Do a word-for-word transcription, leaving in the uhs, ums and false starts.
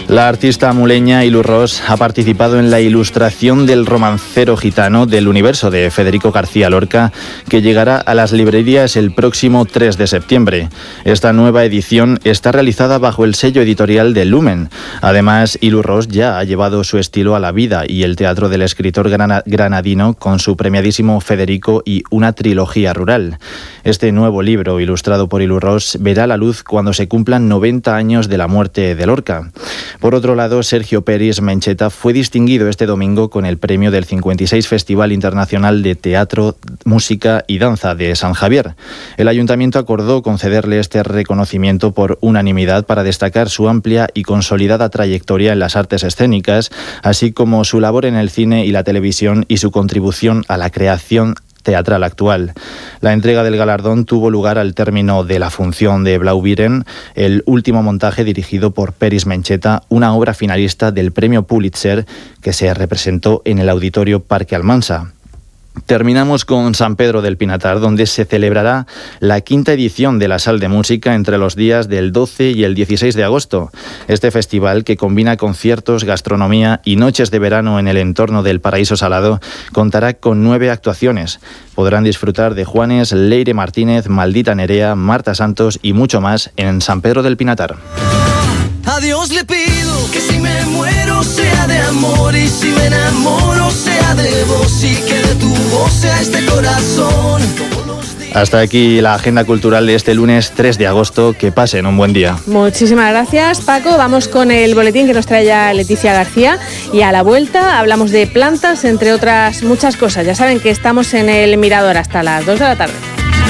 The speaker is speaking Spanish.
La artista muleña Ilu Ros ha participado en la ilustración del romancero gitano del universo de Federico García Lorca, que llegará a las librerías el próximo tres de septiembre. Esta nueva edición está realizada bajo el sello editorial de Lumen. Además, Ilu Ros ya ha llevado su estilo a la vida y el teatro del escritor grana- granadino con su premiadísimo Federico y una trilogía rural. Este nuevo libro, ilustrado por Ilu Ros, verá la luz cuando se cumplan noventa años de la muerte de Lorca. Por otro lado, Sergio Peris Mencheta fue distinguido este domingo con el premio del cincuenta y seis Festival Internacional de Teatro, Música y Danza de San Javier. El ayuntamiento acordó concederle este reconocimiento por unanimidad para destacar su amplia y consolidada trayectoria en las artes escénicas, así como su labor en el cine y la televisión y su contribución a la creación teatral actual. La entrega del galardón tuvo lugar al término de la función de Blaubeeren, el último montaje dirigido por Peris Mencheta, una obra finalista del premio Pulitzer que se representó en el Auditorio Parque Almansa. Terminamos con San Pedro del Pinatar, donde se celebrará la quinta edición de la Sal de Música entre los días del doce y el dieciséis de agosto. Este festival, que combina conciertos, gastronomía y noches de verano en el entorno del Paraíso Salado, contará con nueve actuaciones. Podrán disfrutar de Juanes, Leire Martínez, Maldita Nerea, Marta Santos y mucho más en San Pedro del Pinatar. A Dios le pido que si me muero sea de amor y si me enamoro sea de vos y que de tu voz sea este corazón. Hasta aquí la agenda cultural de este lunes tres de agosto. Que pasen un buen día. Muchísimas gracias, Paco. Vamos con el boletín que nos trae ya Leticia García y a la vuelta hablamos de plantas, entre otras muchas cosas. Ya saben que estamos en el Mirador hasta las dos de la tarde.